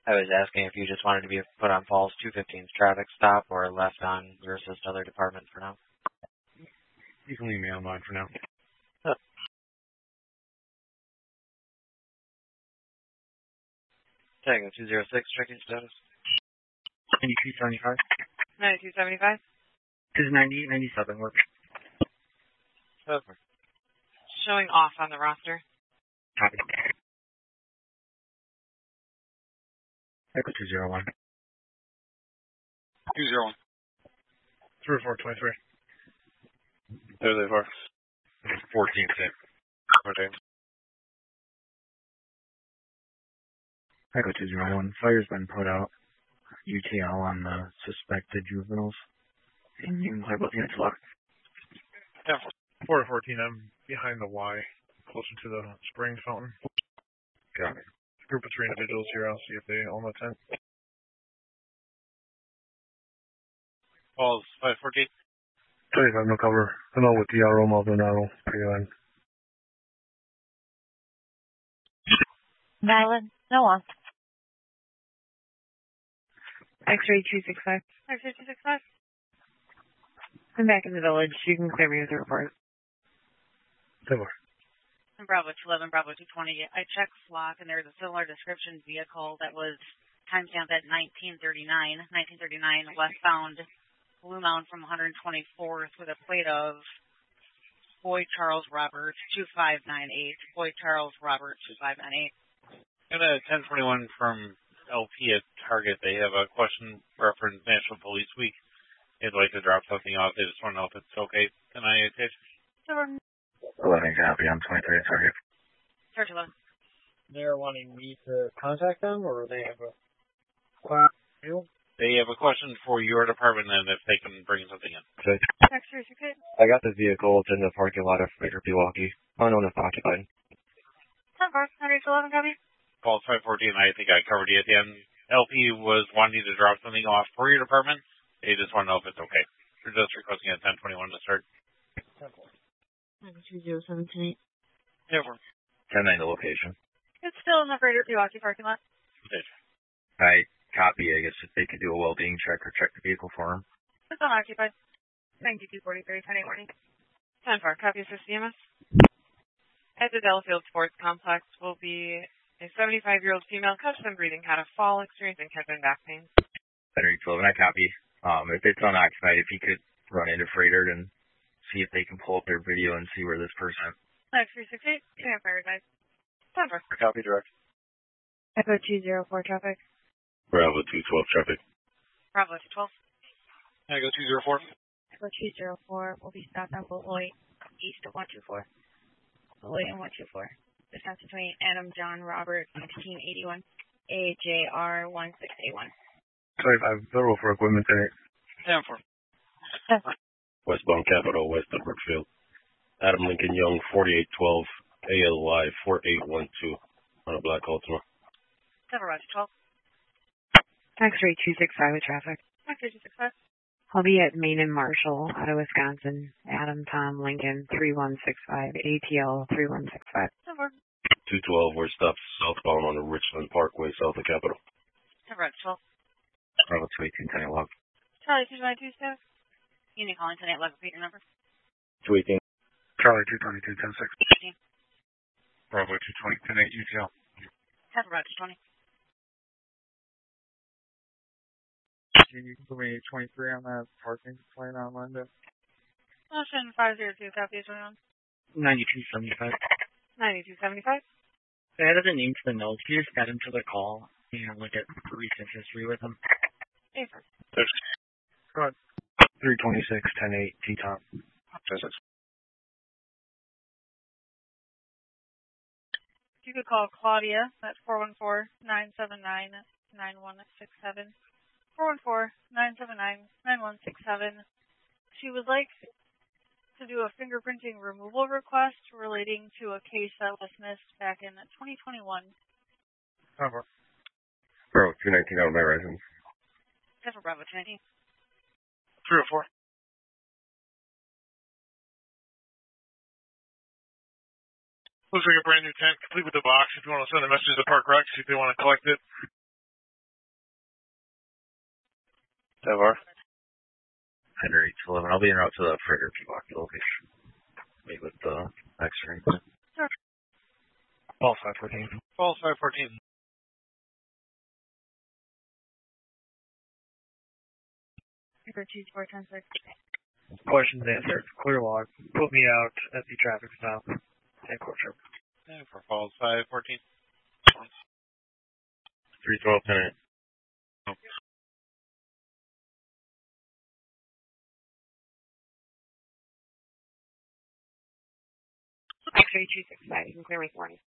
I was asking if you just wanted to be put on Falls 215's traffic stop or left on your assist other department for now. You can leave me on mine for now. Tango 206, checking status. 9275. 9275. This is 9897 work. Over. Showing off on the roster. Copy. Echo 201. 201. 3423. There they are. 14-6. Okay. Echo 201. Fire's been put out. UTL on the suspected juveniles. And you can play both units locked. Yeah. 414, I'm behind the Y, closer to the spring fountain. Got it. Group of 3 individuals here, I'll see if they all know 10. Falls 514. 25, no cover. I'm out with DRO, Maldonado. Pre-line. Nyland, no on. X-ray 265. X-ray 265. I'm back in the village. You can clear me with the report. Silver. Bravo 211, Bravo 220. I checked Flock, and there was a similar description vehicle that was timestamped at 1939 westbound Blue Mound from 124th with a plate of Boyd Charles Robert 2598. Boyd Charles Robert 2598. And a 1021 from LP at Target. They have a question reference National Police Week. They'd like to drop something off. They just want to know if it's okay. Can I take? 11 copy. I'm 23 at Target. Search 11. They're wanting me to contact them, or they have a class deal? They have a question for your department and if they can bring something in. Okay. X-ray 268. I got the vehicle. It's in the parking lot of Freighter Pewaukee. Unknown if occupied. 10-4. 111 copy. Call 514. I think I covered you at the end. LP was wanting to drop something off for your department. They just want to know if it's okay. They're just requesting a 1021 to start. 92078. Yeah, 10-9 the location. It's still in the Freighter Pewaukee parking lot. I copy. I guess if they could do a well-being check or check the vehicle for them. It's unoccupied. 9243, 10-8 warning. 10-4. Copy assist EMS. At the Delafield Sports Complex will be a 75-year-old female custom breathing had a fall, experiencing head and back pain. Frederick 12, I copy. If it's unoccupied, if you could run into Freighter and see if they can pull up their video and see where this person. 9368, stand fire guys. 10-4. Copy direct. Echo 204 traffic. Bravo 212 traffic. Bravo 212. Echo 204. Echo 204 will be stopped on Beloit east of 124. Beloit and 124. Distance between Adam John Robert 1681 AJR 1681. 25, zero for equipment in it. 10-4. Westbound Capitol, west of Brookfield. Adam Lincoln Young, 4812 ALY 4812 on a black Ultima. 7 Roger 12. X-ray 265 with traffic. X-ray 265. I'll be at Main and Marshall out of Wisconsin. Adam Tom Lincoln 3165 ATL 3165. 7 212, we're stopped southbound on the Richland Parkway, south of Capitol. 7 Roger 12. Bravo 218, 10 log. Charlie 222 staff. Union calling 10-8, repeat your number. 218. Charlie 222, 10-6. 15. Bravo 220, 10-8 UTL. 7 Roger 20. You can put me 23 on that parking plan on Monday. Motion 502, copy is on. 9275. 9275. Add the name to the notes. You just add him to the call and look at recent history with him. Safer. Go ahead. 326, 10-8, T-top. You could call Claudia at 414-979-9167. 414-979-9167. She would like to do a fingerprinting removal request relating to a case that was missed back in 2021. Over. Bro, 219 out of my residence. That's for Bravo 219. 304. Looks like a brand new tent, complete with the box. If you want to send a message to Park Rec, see if they want to collect it. Devar. Henry 11. I'll be en route to the freighter Pewaukee location. Meet with the X-ray. False 514. False 514. Paper 2410 Questions answered. Clear log. Put me out at the traffic stop. And court trip. And for false 514. 312, 10. X-ray 265, you can clear me for morning.